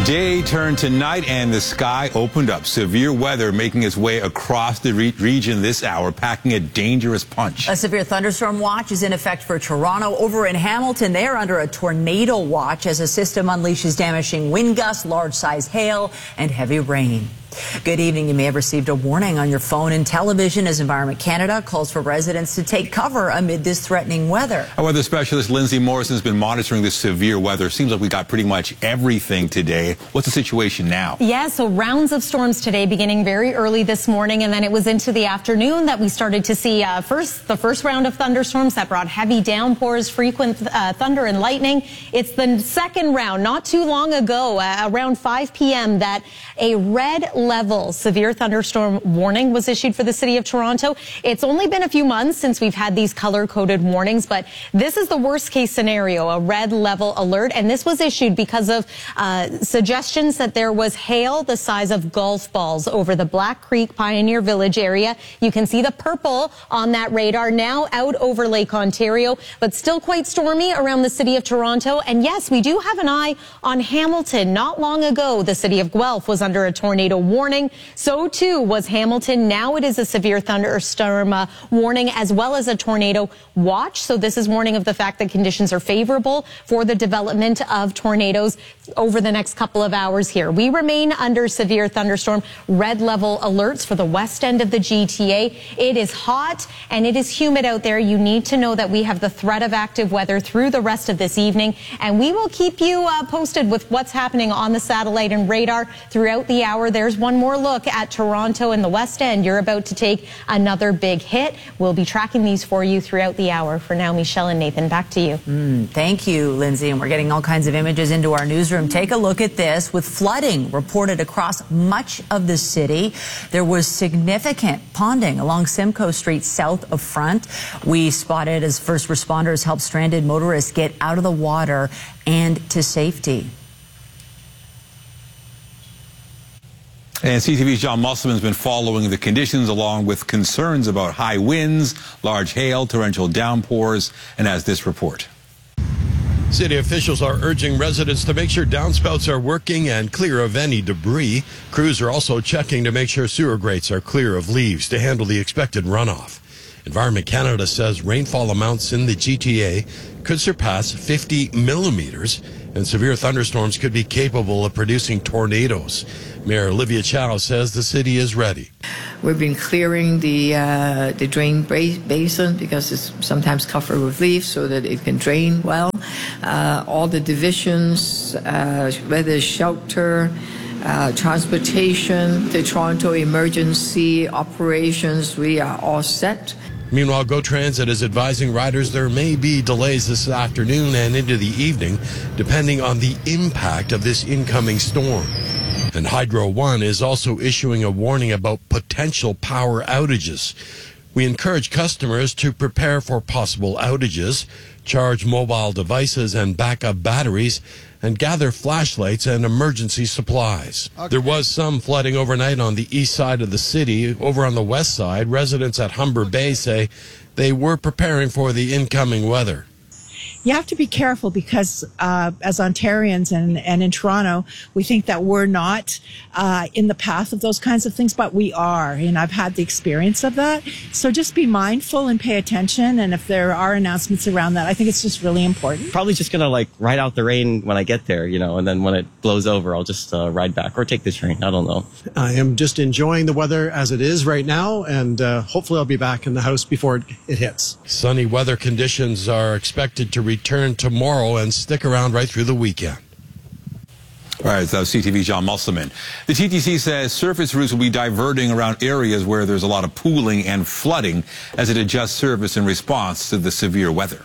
Day turned to night and the sky opened up. Severe weather making its way across the region this hour, packing a dangerous punch. A severe thunderstorm watch is in effect for Toronto. Over in Hamilton, they are under a tornado watch as a system unleashes damaging wind gusts, large-size hail, and heavy rain. Good evening. You may have received a warning on your phone and television as Environment Canada calls for residents to take cover amid this threatening weather. Our weather specialist Lindsay Morrison has been monitoring this severe weather. Seems like we got pretty much everything today. What's the situation now? Yeah, so rounds of storms today beginning very early this morning, and then it was into the afternoon that we started to see the first round of thunderstorms that brought heavy downpours, frequent thunder and lightning. It's the second round, not too long ago, around 5 p.m., that a red level severe thunderstorm warning was issued for the city of Toronto. It's only been a few months since we've had these color-coded warnings, but this is the worst-case scenario, a red level alert, and this was issued because of suggestions that there was hail the size of golf balls over the Black Creek Pioneer Village area. You can see the purple on that radar now out over Lake Ontario, but still quite stormy around the city of Toronto. And yes, we do have an eye on Hamilton. Not long ago, the city of Guelph was under a tornado warning. So too was Hamilton. Now it is a severe thunderstorm warning as well as a tornado watch. So this is warning of the fact that conditions are favorable for the development of tornadoes over the next couple of hours here. We remain under severe thunderstorm red level alerts for the west end of the GTA. It is hot and it is humid out there. You need to know that we have the threat of active weather through the rest of this evening, and we will keep you posted with what's happening on the satellite and radar throughout the hour. There's one more look at Toronto and the West End. You're about to take another big hit. We'll be tracking these for you throughout the hour. For now, Michelle and Nathan, back to you. Thank you, Lindsay. And we're getting all kinds of images into our newsroom. Take a look at this. With flooding reported across much of the city, there was significant ponding along Simcoe Street south of Front. We spotted as first responders helped stranded motorists get out of the water and to safety. And CTV's John Musselman's been following the conditions along with concerns about high winds, large hail, torrential downpours, and has this report. City officials are urging residents to make sure downspouts are working and clear of any debris. Crews are also checking to make sure sewer grates are clear of leaves to handle the expected runoff. Environment Canada says rainfall amounts in the GTA could surpass 50 millimeters, and severe thunderstorms could be capable of producing tornadoes. Mayor Olivia Chow says the city is ready. We've been clearing the drain basin because it's sometimes covered with leaves so that it can drain well. All the divisions, whether shelter, transportation, the Toronto emergency operations, we are all set. Meanwhile, GO Transit is advising riders there may be delays this afternoon and into the evening, depending on the impact of this incoming storm. And Hydro One is also issuing a warning about potential power outages. We encourage customers to prepare for possible outages, charge mobile devices and backup batteries, and gather flashlights and emergency supplies. Okay. There was some flooding overnight on the east side of the city. Over on the west side, residents at Humber Bay say they were preparing for the incoming weather. You have to be careful because as Ontarians and in Toronto, we think that we're not in the path of those kinds of things, but we are. And I've had the experience of that. So just be mindful and pay attention. And if there are announcements around that, I think it's just really important. Probably just going to ride out the rain when I get there, and then when it blows over, I'll just ride back or take the train. I don't know. I am just enjoying the weather as it is right now. And hopefully I'll be back in the house before it hits. Sunny weather conditions are expected to return tomorrow and stick around right through the weekend. All right, so CTV's John Musselman. The TTC says surface routes will be diverting around areas where there's a lot of pooling and flooding as it adjusts service in response to the severe weather.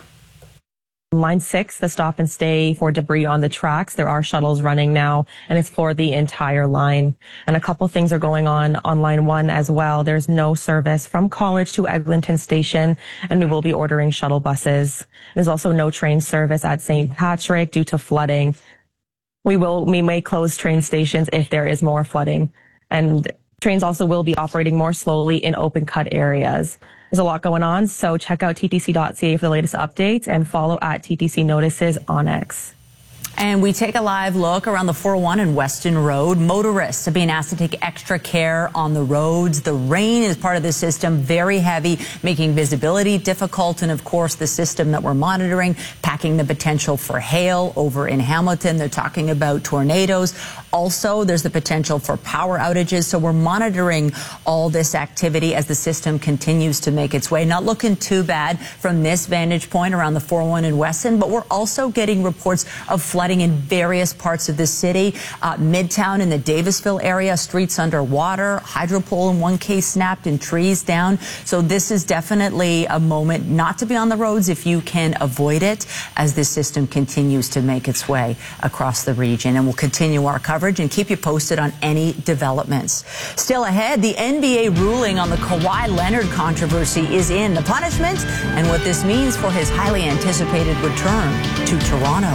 Line 6, the stop and stay for debris on the tracks. There are shuttles running now, and it's for the entire line. And a couple things are going on line 1 as well. There's no service from College to Eglinton Station, and we will be ordering shuttle buses. There's also no train service at St. Patrick due to flooding. We may close train stations if there is more flooding. And trains also will be operating more slowly in open cut areas. There's a lot going on, so check out ttc.ca for the latest updates and follow at TTC Notices on X. And we take a live look around the 401 and Weston Road. Motorists are being asked to take extra care on the roads. The rain is part of the system, very heavy, making visibility difficult. And of course, the system that we're monitoring, packing the potential for hail over in Hamilton. They're talking about tornadoes. Also, there's the potential for power outages. So we're monitoring all this activity as the system continues to make its way. Not looking too bad from this vantage point around the 401 in Weston, but we're also getting reports of flooding in various parts of the city. Midtown in the Davisville area, streets underwater, hydro pole in one case snapped and trees down. So this is definitely a moment not to be on the roads if you can avoid it as this system continues to make its way across the region. And we'll continue our coverage and keep you posted on any developments. Still ahead, the NBA ruling on the Kawhi Leonard controversy is in. The punishment and what this means for his highly anticipated return to Toronto.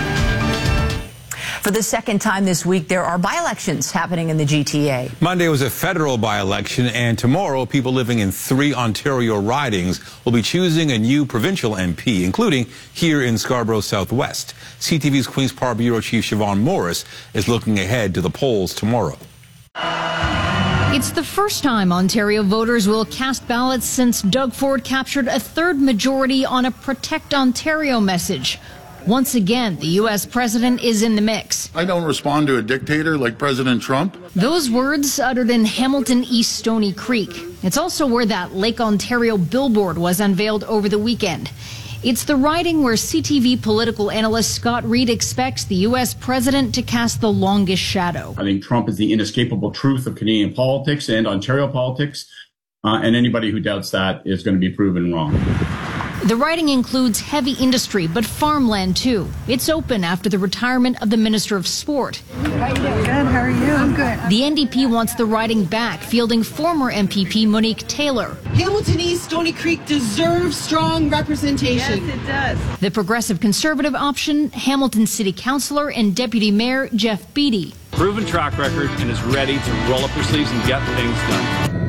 For the second time this week, there are by-elections happening in the GTA. Monday was a federal by-election, and tomorrow people living in 3 Ontario ridings will be choosing a new provincial MP, including here in Scarborough Southwest. CTV's Queen's Park Bureau Chief Siobhan Morris is looking ahead to the polls tomorrow. It's the first time Ontario voters will cast ballots since Doug Ford captured a third majority on a Protect Ontario message. Once again, the U.S. president is in the mix. I don't respond to a dictator like President Trump. Those words uttered in Hamilton East Stony Creek. It's also where that Lake Ontario billboard was unveiled over the weekend. It's the riding where CTV political analyst Scott Reed expects the U.S. president to cast the longest shadow. I think Trump is the inescapable truth of Canadian politics and Ontario politics, and anybody who doubts that is going to be proven wrong. The riding includes heavy industry, but farmland too. It's open after the retirement of the Minister of Sport. How you doing? Good, how are you? I'm good. The NDP wants the riding back, fielding former MPP Monique Taylor. Hamilton East Stony Creek deserves strong representation. Yes, it does. The Progressive Conservative option, Hamilton City Councillor and Deputy Mayor Jeff Beattie. Proven track record and is ready to roll up her sleeves and get things done.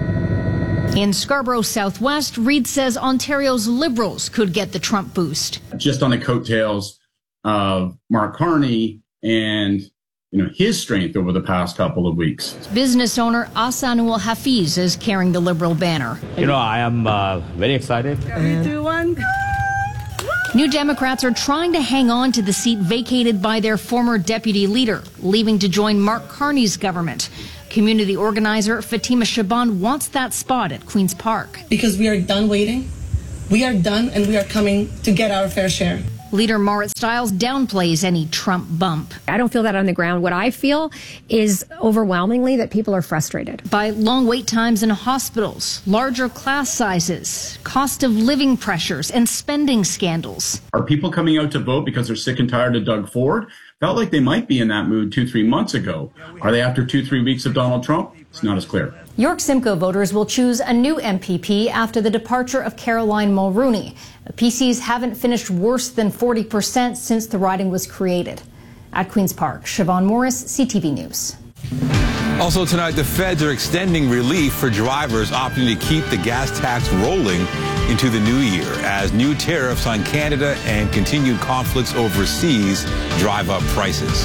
In Scarborough Southwest, Reed says Ontario's Liberals could get the Trump boost. Just on the coattails of Mark Carney and his strength over the past couple of weeks. Business owner Asanul Hafiz is carrying the Liberal banner. I am very excited. 3, 2, 1. New Democrats are trying to hang on to the seat vacated by their former deputy leader, leaving to join Mark Carney's government. Community organizer Fatima Shaban wants that spot at Queen's Park. Because we are done waiting. We are done and we are coming to get our fair share. Leader Marit Stiles downplays any Trump bump. I don't feel that on the ground. What I feel is overwhelmingly that people are frustrated. By long wait times in hospitals, larger class sizes, cost of living pressures, and spending scandals. Are people coming out to vote because they're sick and tired of Doug Ford? Felt like they might be in that mood 2-3 months ago. Are they after 2-3 weeks of Donald Trump? It's not as clear. York Simcoe voters will choose a new MPP after the departure of Caroline Mulrooney. The PCs haven't finished worse than 40% since the riding was created. At Queen's Park, Siobhan Morris, CTV News. Also tonight, the feds are extending relief for drivers opting to keep the gas tax rolling into the new year as new tariffs on Canada and continued conflicts overseas drive up prices.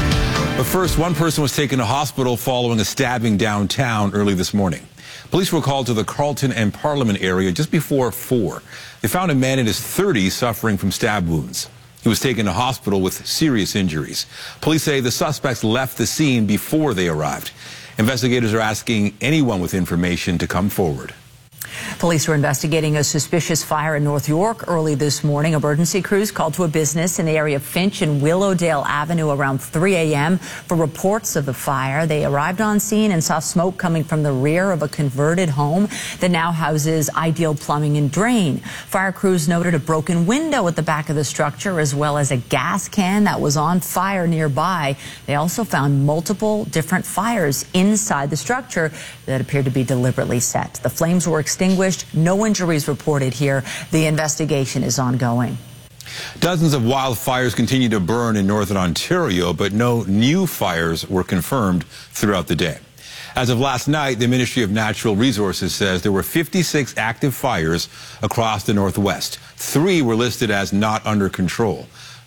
But first, one person was taken to hospital following a stabbing downtown early this morning. Police were called to the Carleton and Parliament area just before 4. They found a man in his 30s suffering from stab wounds. He was taken to hospital with serious injuries. Police say the suspects left the scene before they arrived. Investigators are asking anyone with information to come forward. Police were investigating a suspicious fire in North York early this morning. Emergency crews called to a business in the area of Finch and Willowdale Avenue around 3 a.m. for reports of the fire. They arrived on scene and saw smoke coming from the rear of a converted home that now houses Ideal Plumbing and Drain. Fire crews noted a broken window at the back of the structure as well as a gas can that was on fire nearby. They also found multiple different fires inside the structure that appeared to be deliberately set. The flames were extinguished. No injuries reported here. The investigation is ongoing. Dozens of wildfires continue to burn in northern Ontario, but no new fires were confirmed throughout the day. As of last night, the Ministry of Natural Resources says there were 56 active fires across the Northwest. 3 were listed as not under control.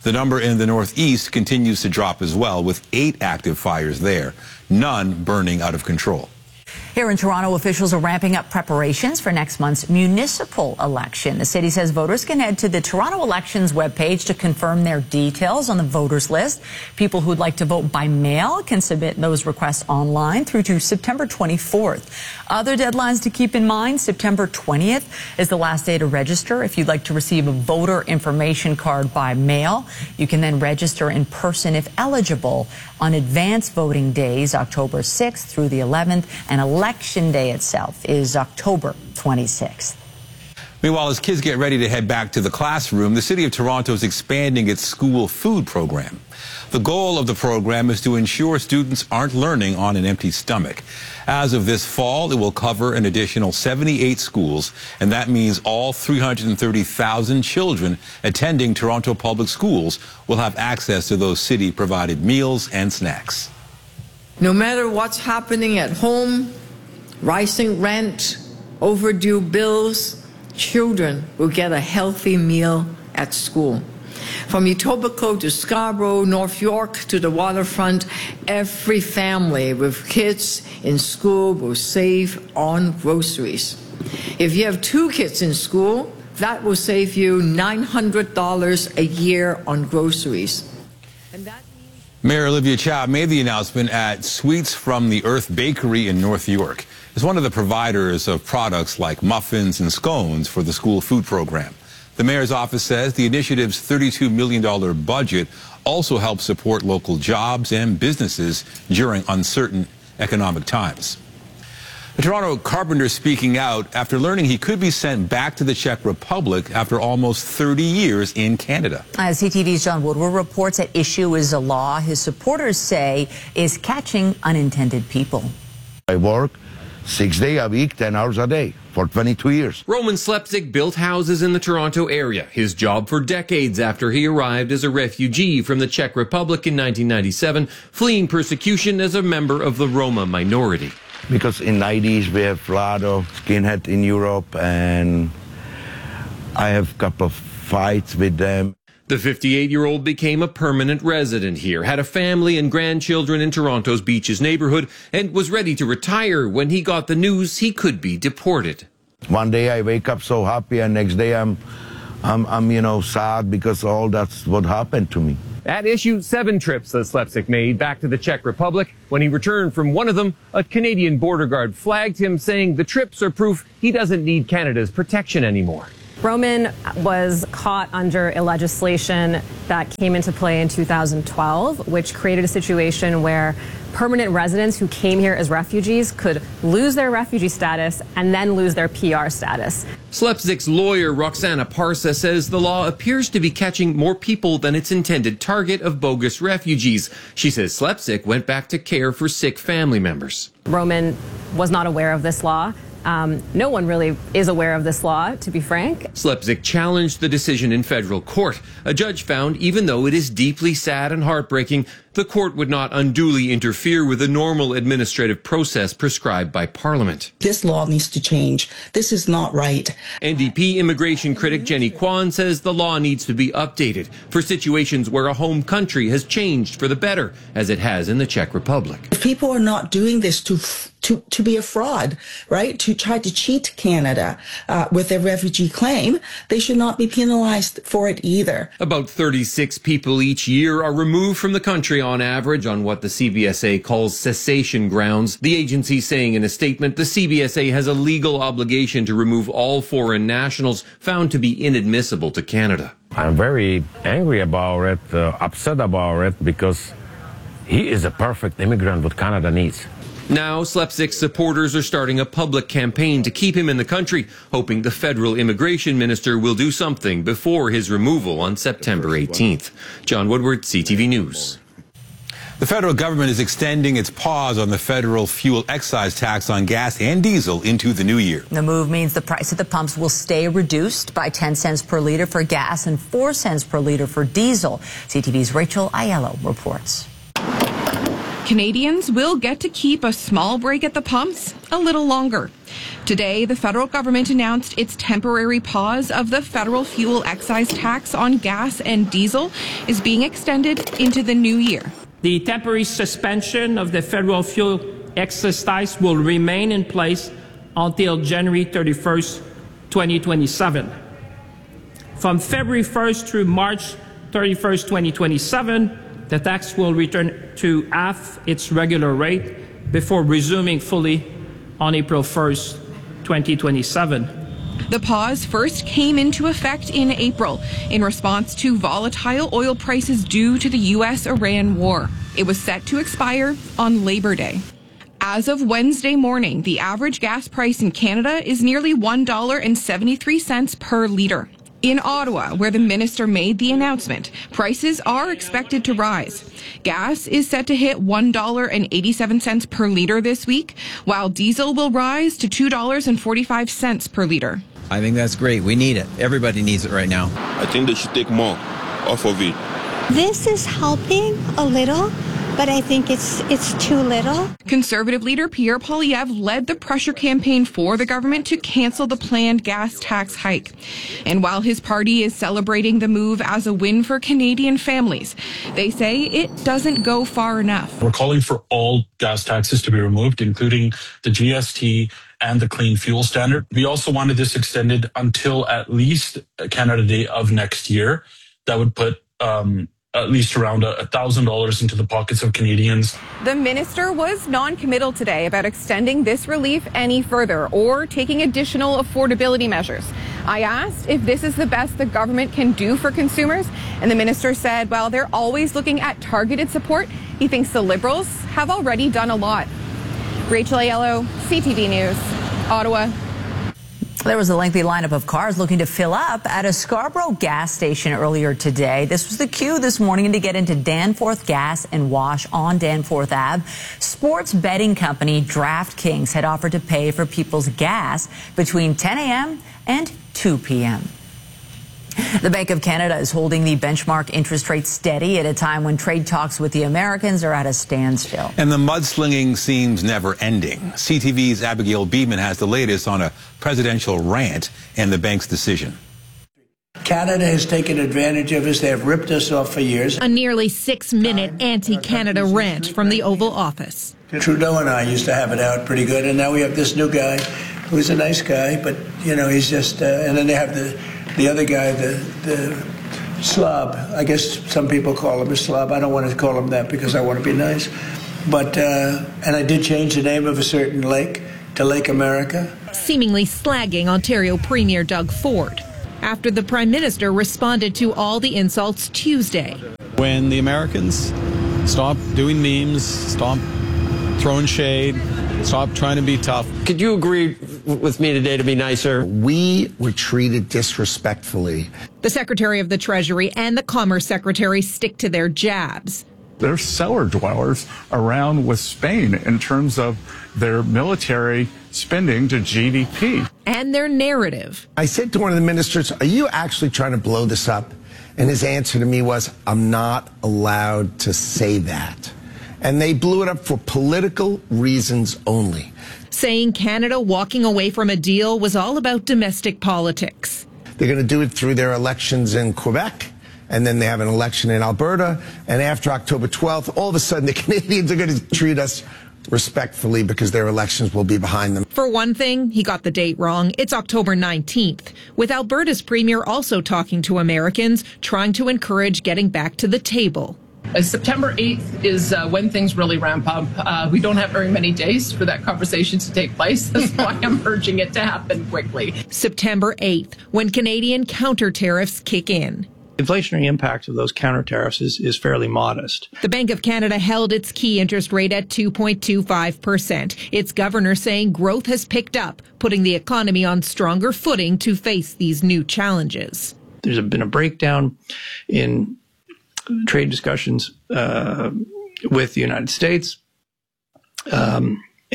The number in the Northeast continues to drop as well, with 8 active fires there, none burning out of control. Here in Toronto, officials are ramping up preparations for next month's municipal election. The city says voters can head to the Toronto Elections webpage to confirm their details on the voters list. People who'd like to vote by mail can submit those requests online through to September 24th. Other deadlines to keep in mind: September 20th is the last day to register if you'd like to receive a voter information card by mail. You can then register in person if eligible on advance voting days, October 6th through the 11th, and Election Day itself is October 26th. Meanwhile, as kids get ready to head back to the classroom, the City of Toronto is expanding its school food program. The goal of the program is to ensure students aren't learning on an empty stomach. As of this fall, it will cover an additional 78 schools, and that means all 330,000 children attending Toronto Public Schools will have access to those city-provided meals and snacks. No matter what's happening at home, rising rent, overdue bills, children will get a healthy meal at school. From Etobicoke to Scarborough, North York to the waterfront, every family with kids in school will save on groceries. If you have 2 kids in school, that will save you $900 a year on groceries. Mayor Olivia Chow made the announcement at Sweets from the Earth Bakery in North York. It's one of the providers of products like muffins and scones for the school food program. The mayor's office says the initiative's $32 million budget also helps support local jobs and businesses during uncertain economic times. The Toronto carpenter speaking out after learning he could be sent back to the Czech Republic after almost 30 years in Canada. CTV's John Woodward reports at issue is a law his supporters say is catching unintended people. I work 6 days a week, 10 hours a day for 22 years. Roman Slepcik built houses in the Toronto area, his job for decades after he arrived as a refugee from the Czech Republic in 1997, fleeing persecution as a member of the Roma minority. Because in the 90s we have a lot of skinhead in Europe, and I have a couple of fights with them. The 58-year-old became a permanent resident here, had a family and grandchildren in Toronto's Beaches neighborhood, and was ready to retire when he got the news he could be deported. One day I wake up so happy, and next day I'm sad because all that's what happened to me. At issue, 7 trips that Slepcik made back to the Czech Republic. When he returned from one of them, a Canadian border guard flagged him, saying the trips are proof he doesn't need Canada's protection anymore. Roman was caught under a legislation that came into play in 2012, which created a situation where permanent residents who came here as refugees could lose their refugee status and then lose their PR status. Slepcik's lawyer, Roxana Parsa, says the law appears to be catching more people than its intended target of bogus refugees. She says Slepcik went back to care for sick family members. Roman was not aware of this law. No one really is aware of this law, to be frank. Slepcik challenged the decision in federal court. A judge found even though it is deeply sad and heartbreaking, the court would not unduly interfere with the normal administrative process prescribed by Parliament. This law needs to change. This is not right. NDP immigration critic Jenny Kwan says the law needs to be updated for situations where a home country has changed for the better, as it has in the Czech Republic. If people are not doing this to be a fraud, right, to try to cheat Canada with their refugee claim, they should not be penalized for it either. About 36 people each year are removed from the country on average on what the CBSA calls cessation grounds. The agency saying in a statement the CBSA has a legal obligation to remove all foreign nationals found to be inadmissible to Canada. I'm very angry about it, upset about it, because he is a perfect immigrant what Canada needs. Now, Slepcik's supporters are starting a public campaign to keep him in the country, hoping the federal immigration minister will do something before his removal on September 18th. John Woodward, CTV News. The federal government is extending its pause on the federal fuel excise tax on gas and diesel into the new year. The move means the price at the pumps will stay reduced by 10 cents per liter for gas and 4 cents per liter for diesel. CTV's Rachel Aiello reports. Canadians will get to keep a small break at the pumps a little longer. Today, the federal government announced its temporary pause of the federal fuel excise tax on gas and diesel is being extended into the new year. The temporary suspension of the federal fuel excise tax will remain in place until January 31st, 2027. From February 1st through March 31st, 2027, the tax will return to half its regular rate before resuming fully on April 1st, 2027. The pause first came into effect in April in response to volatile oil prices due to the U.S.-Iran war. It was set to expire on Labor Day. As of Wednesday morning, the average gas price in Canada is nearly $1.73 per litre. In Ottawa, where the minister made the announcement, prices are expected to rise. Gas is set to hit $1.87 per litre this week, while diesel will rise to $2.45 per litre. I think that's great. We need it. Everybody needs it right now. I think they should take more off of it. This is helping a little, but I think it's too little. Conservative leader Pierre Poilievre led the pressure campaign for the government to cancel the planned gas tax hike. And while his party is celebrating the move as a win for Canadian families, they say it doesn't go far enough. We're calling for all gas taxes to be removed, including the GST and the clean fuel standard. We also wanted this extended until at least Canada Day of next year. That would put at least around $1,000 into the pockets of Canadians. The minister was non-committal today about extending this relief any further or taking additional affordability measures. I asked if this is the best the government can do for consumers, and the minister said, well, they're always looking at targeted support. He thinks the Liberals have already done a lot. Rachel Aiello, CTV News, Ottawa. There was a lengthy lineup of cars looking to fill up at a Scarborough gas station earlier today. This was the queue this morning to get into Danforth Gas and Wash on Danforth Ave. Sports betting company DraftKings had offered to pay for people's gas between 10 a.m. and 2 p.m. The Bank of Canada is holding the benchmark interest rate steady at a time when trade talks with the Americans are at a standstill. And the mudslinging seems never ending. CTV's Abigail Beeman has the latest on a presidential rant and the bank's decision. Canada has taken advantage of us. They have ripped us off for years. A nearly 6-minute anti-Canada rant from the Oval Office. Trudeau and I used to have it out pretty good, and now we have this new guy who's a nice guy, but, you know, he's just, and then they have the other guy, the slob. I guess some people call him a slob. I don't want to call him that because I want to be nice. But, and I did change the name of a certain lake to Lake America. Seemingly slagging Ontario Premier Doug Ford after the Prime Minister responded to all the insults Tuesday. When the Americans stop doing memes, stop throwing shade, stop trying to be tough. Could you agree with me today to be nicer? We were treated disrespectfully. The Secretary of the Treasury and the Commerce Secretary stick to their jabs. They're cellar dwellers around with Spain in terms of their military spending to GDP. And their narrative. I said to one of the ministers, are you actually trying to blow this up? And his answer to me was, I'm not allowed to say that. And they blew it up for political reasons only. Saying Canada walking away from a deal was all about domestic politics. They're going to do it through their elections in Quebec, and then they have an election in Alberta, and after October 12th, all of a sudden the Canadians are going to treat us respectfully because their elections will be behind them. For one thing, he got the date wrong. It's October 19th, with Alberta's premier also talking to Americans, trying to encourage getting back to the table. September 8th is when things really ramp up. We don't have very many days for that conversation to take place. That's why I'm urging it to happen quickly. September 8th, when Canadian counter tariffs kick in. Inflationary impact of those counter tariffs is fairly modest. The Bank of Canada held its key interest rate at 2.25%. Its governor saying growth has picked up, putting the economy on stronger footing to face these new challenges. There's been a breakdown in trade discussions with the United States, and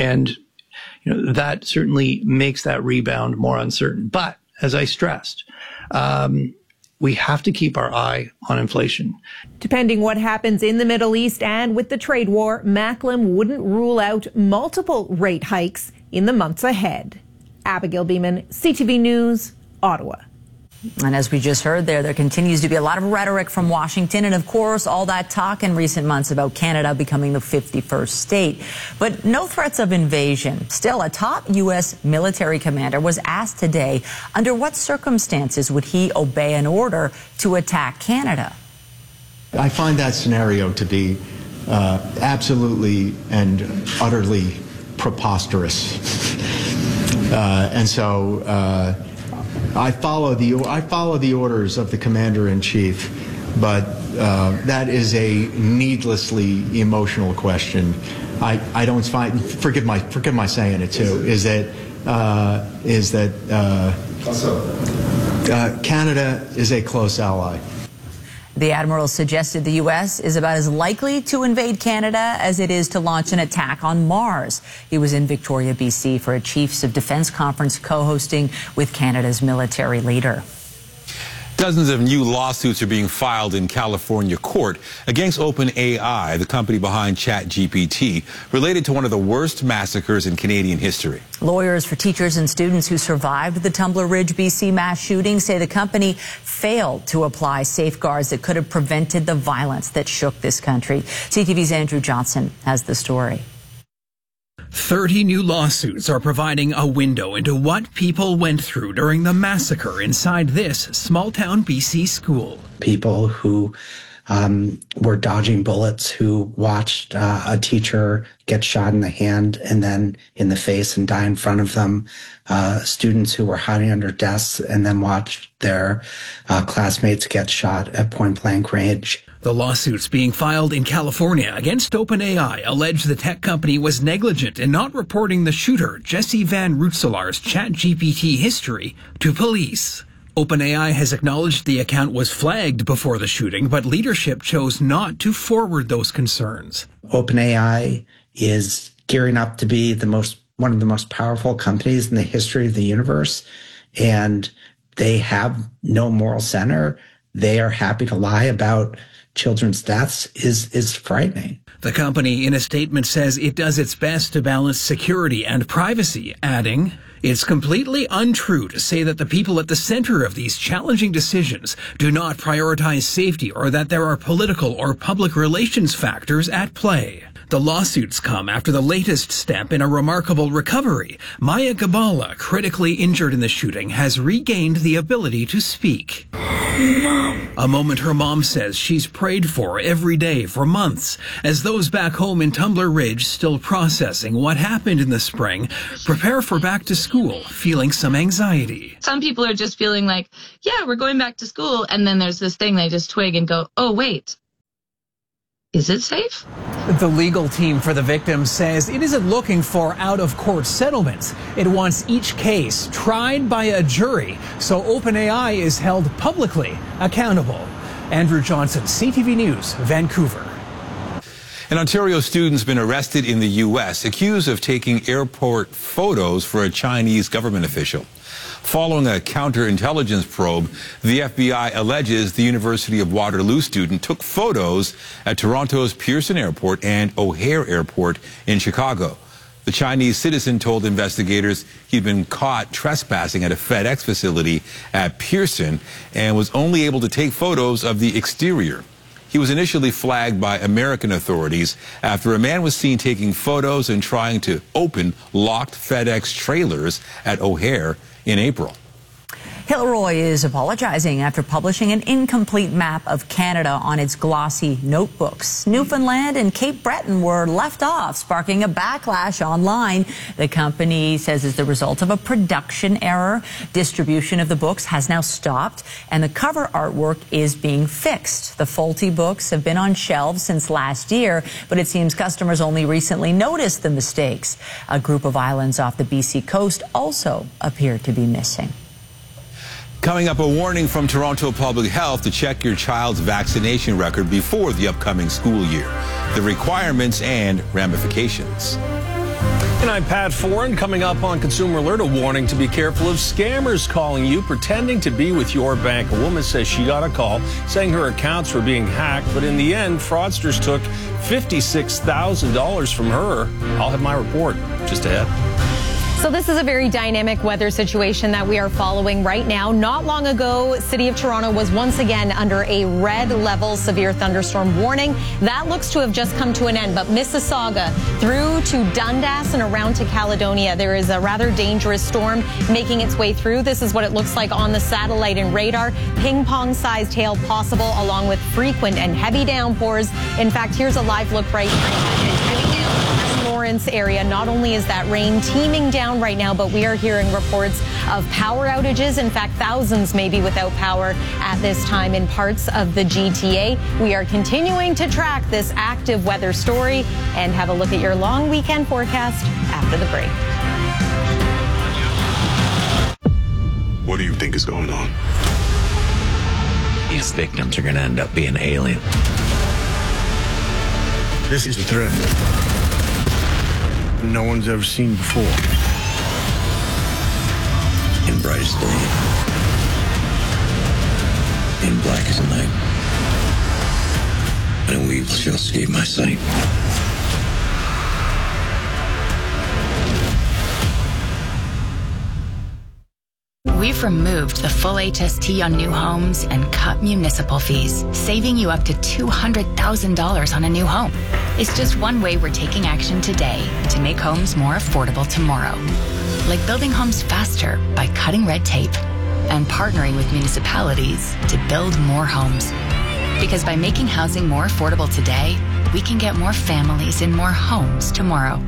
that certainly makes that rebound more uncertain. But as I stressed, we have to keep our eye on inflation. Depending what happens in the Middle East and with the trade war, Macklem wouldn't rule out multiple rate hikes in the months ahead. Abigail Beeman, CTV News, Ottawa. And as we just heard there continues to be a lot of rhetoric from Washington and, of course, all that talk in recent months about Canada becoming the 51st state. But no threats of invasion. Still, a top U.S. military commander was asked today under what circumstances would he obey an order to attack Canada. I find that scenario to be absolutely and utterly preposterous. And so I follow the orders of the commander-in-chief, but that is a needlessly emotional question. I don't find, forgive my saying it too, is that Canada is a close ally. The admiral suggested the U.S. is about as likely to invade Canada as it is to launch an attack on Mars. He was in Victoria, BC for a Chiefs of Defense conference co-hosting with Canada's military leader. Dozens of new lawsuits are being filed in California court against OpenAI, the company behind ChatGPT, related to one of the worst massacres in Canadian history. Lawyers for teachers and students who survived the Tumbler Ridge, BC mass shooting say the company failed to apply safeguards that could have prevented the violence that shook this country. CTV's Andrew Johnson has the story. 30 new lawsuits are providing a window into what people went through during the massacre inside this small-town BC school. People who were dodging bullets, who watched a teacher get shot in the hand and then in the face and die in front of them. Students who were hiding under desks and then watched their classmates get shot at point-blank range. The lawsuits being filed in California against OpenAI allege the tech company was negligent in not reporting the shooter, Jesse Van Rootselaar's ChatGPT history, to police. OpenAI has acknowledged the account was flagged before the shooting, but leadership chose not to forward those concerns. OpenAI is gearing up to be one of the most powerful companies in the history of the universe, and they have no moral center. They are happy to lie about children's deaths is frightening. The company in a statement says it does its best to balance security and privacy, adding, "It's completely untrue to say that the people at the center of these challenging decisions do not prioritize safety or that there are political or public relations factors at play." The lawsuits come after the latest step in a remarkable recovery. Maya Gabala, critically injured in the shooting, has regained the ability to speak. Mom. A moment her mom says she's prayed for every day for months, as those back home in Tumbler Ridge, still processing what happened in the spring, prepare for back to school, feeling some anxiety. Some people are just feeling like, yeah, we're going back to school, and then there's this thing they just twig and go, oh, wait. Is it safe? The legal team for the victims says it isn't looking for out-of-court settlements. It wants each case tried by a jury, so OpenAI is held publicly accountable. Andrew Johnson, CTV News, Vancouver. An Ontario student's been arrested in the U.S., accused of taking airport photos for a Chinese government official. Following a counterintelligence probe, the FBI alleges the University of Waterloo student took photos at Toronto's Pearson Airport and O'Hare Airport in Chicago. The Chinese citizen told investigators he'd been caught trespassing at a FedEx facility at Pearson and was only able to take photos of the exterior. He was initially flagged by American authorities after a man was seen taking photos and trying to open locked FedEx trailers at O'Hare in April. Hilroy is apologizing after publishing an incomplete map of Canada on its glossy notebooks. Newfoundland and Cape Breton were left off, sparking a backlash online. The company says it's the result of a production error. Distribution of the books has now stopped, and the cover artwork is being fixed. The faulty books have been on shelves since last year, but it seems customers only recently noticed the mistakes. A group of islands off the BC coast also appear to be missing. Coming up, a warning from Toronto Public Health to check your child's vaccination record before the upcoming school year, the requirements and ramifications. And I'm Pat Foran. Coming up on Consumer Alert, a warning to be careful of scammers calling you, pretending to be with your bank. A woman says she got a call saying her accounts were being hacked, but in the end, fraudsters took $56,000 from her. I'll have my report just ahead. So this is a very dynamic weather situation that we are following right now. Not long ago, City of Toronto was once again under a red level severe thunderstorm warning. That looks to have just come to an end, but Mississauga through to Dundas and around to Caledonia, there is a rather dangerous storm making its way through. This is what it looks like on the satellite and radar. Ping-pong-sized hail possible, along with frequent and heavy downpours. In fact, here's a live look right Lawrence area. Not only is that rain teeming down right now, but we are hearing reports of power outages. In fact, thousands may be without power at this time in parts of the GTA. We are continuing to track this active weather story and have a look at your long weekend forecast after the break. What do you think is going on? These victims are going to end up being alien. This is a threat no one's ever seen before. In bright as day, in black as night, no evil shall escape my sight. We've removed the full HST on new homes and cut municipal fees, saving you up to $200,000 on a new home. It's just one way we're taking action today to make homes more affordable tomorrow. Like building homes faster by cutting red tape and partnering with municipalities to build more homes. Because by making housing more affordable today, we can get more families in more homes tomorrow.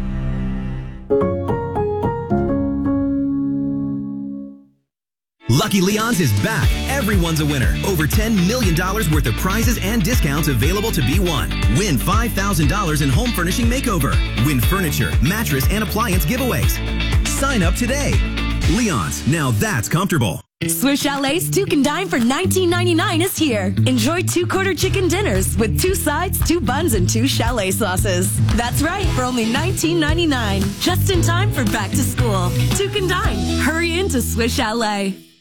Lucky Leon's is back. Everyone's a winner. Over $10 million worth of prizes and discounts available to be won. Win $5,000 in home furnishing makeover. Win furniture, mattress, and appliance giveaways. Sign up today. Leon's, now that's comfortable. Swiss Chalet's 2 Can Dine for $19.99 is here. Enjoy 2 quarter chicken dinners with 2 sides, 2 buns, and 2 chalet sauces. That's right, for only $19.99. Just in time for back to school. 2 Can Dine. Hurry into Swiss Chalet.